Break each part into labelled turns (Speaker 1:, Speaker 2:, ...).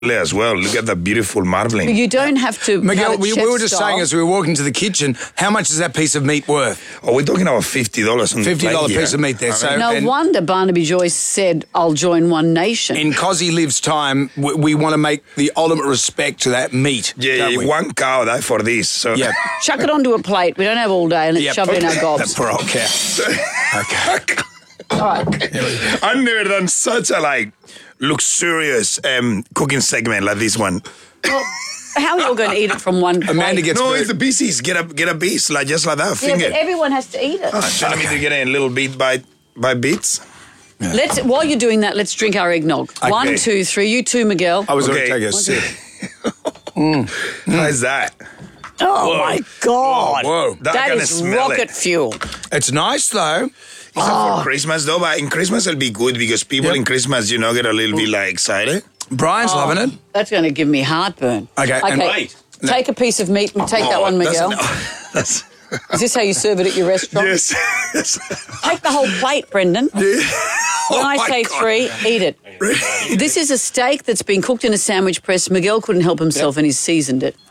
Speaker 1: as well. Look at the beautiful marbling.
Speaker 2: You don't have to.
Speaker 3: Miguel, we were just saying as we were walking to the kitchen, how much is that piece of meat worth?
Speaker 1: Oh, we're talking about $50 on the plate
Speaker 3: $50
Speaker 1: here.
Speaker 3: piece of meat there. So,
Speaker 2: No wonder Barnaby Joyce said, "I'll join One Nation."
Speaker 3: in Cozzy Lives time, we want to make the ultimate respect to that meat.
Speaker 1: Yeah,
Speaker 3: don't we?
Speaker 1: one cow died for this. So
Speaker 3: Yeah.
Speaker 2: Chuck it onto a plate. We don't have all day, and let's
Speaker 3: Yep.
Speaker 2: shove it in our
Speaker 3: That
Speaker 2: gobs.
Speaker 3: poor old cow. Okay.
Speaker 2: All right.
Speaker 1: I've never done such a luxurious cooking segment like this one.
Speaker 2: Well, how are you all going to eat it from one plate?
Speaker 3: Amanda gets
Speaker 1: No,
Speaker 3: very-
Speaker 1: it's the pieces. Get a piece just like that.
Speaker 2: Yeah,
Speaker 1: Finger.
Speaker 2: but everyone has to eat it.
Speaker 1: Telling me to get it in little bit by bits.
Speaker 2: While you're doing that, let's drink our eggnog.
Speaker 1: Okay.
Speaker 2: 1, 2, 3. You two, Miguel.
Speaker 3: I was
Speaker 1: Okay.
Speaker 3: going to take a sip.
Speaker 1: How's that?
Speaker 2: Oh, my God.
Speaker 3: Whoa.
Speaker 1: That
Speaker 2: That
Speaker 1: gonna
Speaker 2: is
Speaker 1: smell
Speaker 2: rocket
Speaker 1: it.
Speaker 2: fuel.
Speaker 3: It's nice, though.
Speaker 1: It's not for Christmas though, but in Christmas it'll be good because people
Speaker 3: Yep.
Speaker 1: in Christmas, get a little bit excited.
Speaker 3: Brian's loving it.
Speaker 2: That's going to give me heartburn.
Speaker 3: Okay, and wait.
Speaker 2: Take a piece of meat and take that one, Miguel.
Speaker 1: That's
Speaker 2: Is this how you serve it at your restaurant?
Speaker 1: yes.
Speaker 2: Take the whole plate, Brendan. When I
Speaker 1: my
Speaker 2: say
Speaker 1: God.
Speaker 2: 3, eat it. This is a steak that's been cooked in a sandwich press. Miguel couldn't help himself and he's seasoned it.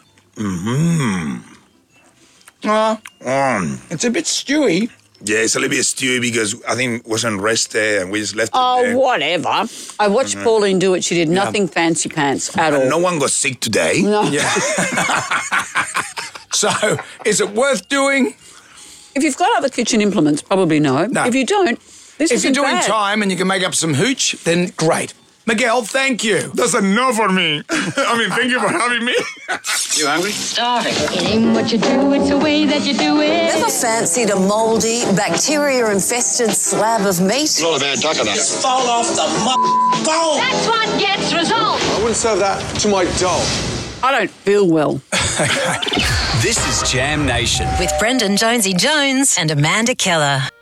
Speaker 3: It's a bit stewy.
Speaker 1: Yeah, it's a little bit stewy because I think it wasn't rested and we just left it
Speaker 2: Oh,
Speaker 1: there.
Speaker 2: whatever. I watched Pauline do it. She did nothing fancy pants at all.
Speaker 1: And no one got sick today.
Speaker 2: No.
Speaker 3: So, is it worth doing?
Speaker 2: If you've got other kitchen implements, probably no.
Speaker 3: No.
Speaker 2: If you don't, this
Speaker 3: If
Speaker 2: isn't
Speaker 3: you're doing
Speaker 2: bad.
Speaker 3: time and you can make up some hooch, then great. Miguel, thank you.
Speaker 1: That's a no for me. Thank you for having me.
Speaker 4: You hungry?
Speaker 5: Starving.
Speaker 6: It ain't what you do, it's the way that you do it.
Speaker 7: Ever fancied a mouldy, bacteria-infested slab of meat?
Speaker 4: Not a bad taco nut.
Speaker 5: Fall off the bone.
Speaker 6: That's what gets results.
Speaker 8: I wouldn't serve that to my dog.
Speaker 2: I don't feel well.
Speaker 9: This is Jam Nation.
Speaker 10: With Brendan Jonesy Jones and Amanda Keller.